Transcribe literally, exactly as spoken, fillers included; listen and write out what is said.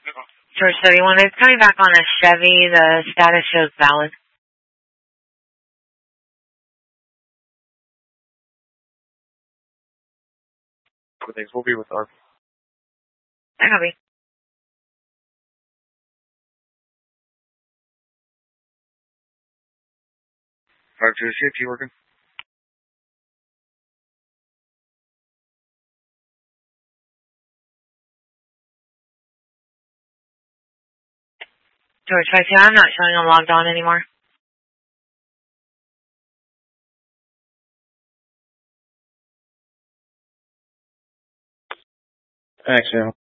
George seventy-one, it's coming back on a Chevy. The status shows valid. Thanks. We'll be with our. I copy. Five to the C F T working. George five two, I'm not showing I'm logged on anymore. Thanks, Al.